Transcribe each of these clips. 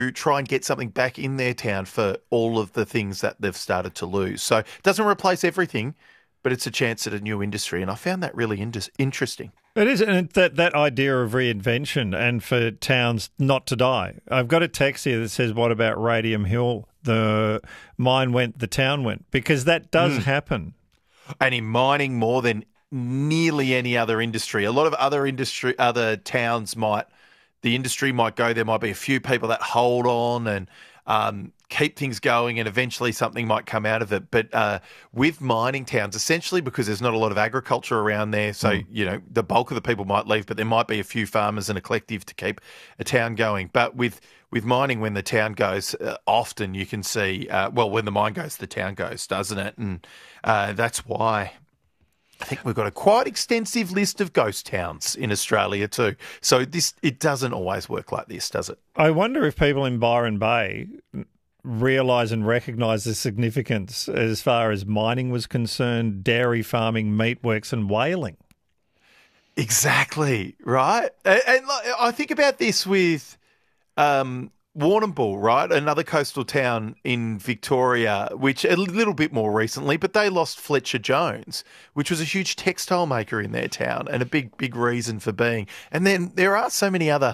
try and get something back in their town for all of the things that they've started to lose. So it doesn't replace everything, but it's a chance at a new industry. And I found that really interesting. It is, and that idea of reinvention and for towns not to die. I've got a text here that says, what about Radium Hill? The mine went, the town went, because that does happen. And in mining more than nearly any other industry. A lot of other towns the industry might go, there might be a few people that hold on and keep things going, and eventually something might come out of it. But with mining towns, essentially because there's not a lot of agriculture around there, so the bulk of the people might leave, but there might be a few farmers and a collective to keep a town going. But with mining, when the town goes, often you can see, when the mine goes, the town goes, doesn't it? And that's why I think we've got a quite extensive list of ghost towns in Australia too. So it doesn't always work like this, does it? I wonder if people in Byron Bay realise and recognise the significance as far as mining was concerned, dairy farming, meatworks and whaling. Exactly, right? And I think about this with Warrnambool, right? Another coastal town in Victoria, which a little bit more recently, but they lost Fletcher Jones, which was a huge textile maker in their town and a big reason for being. And then there are so many other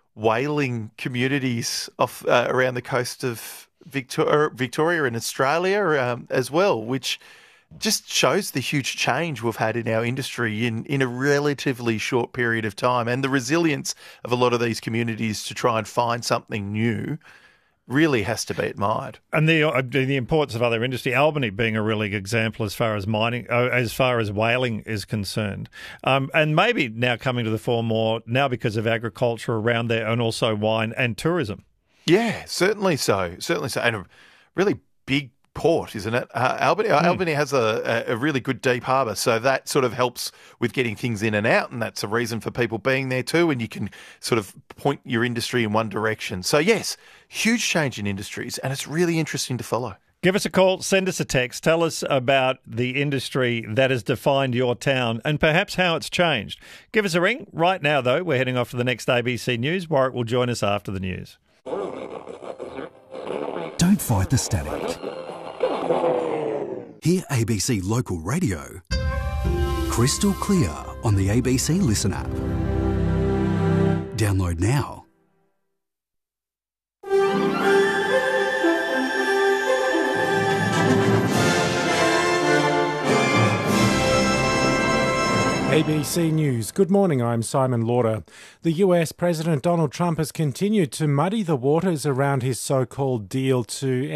whaling communities around the coast of Victoria and Australia as well, which just shows the huge change we've had in our industry in a relatively short period of time, and the resilience of a lot of these communities to try and find something new really has to be admired. And the importance of other industry, Albany being a really good example as far as mining, as far as whaling is concerned. And maybe now coming to the fore more now because of agriculture around there, and also wine and tourism. Yeah, certainly so. And a really big port, isn't it? Albany has a really good deep harbour, so that sort of helps with getting things in and out, and that's a reason for people being there too, and you can sort of point your industry in one direction. So yes, huge change in industries, and it's really interesting to follow. Give us a call, send us a text, tell us about the industry that has defined your town and perhaps how it's changed. Give us a ring. Right now, though, we're heading off to the next ABC News. Warwick will join us after the news. Don't fight the static. Hear ABC Local Radio crystal clear on the ABC Listen app. Download now. ABC News. Good morning, I'm Simon Lauder. The US President Donald Trump has continued to muddy the waters around his so-called deal to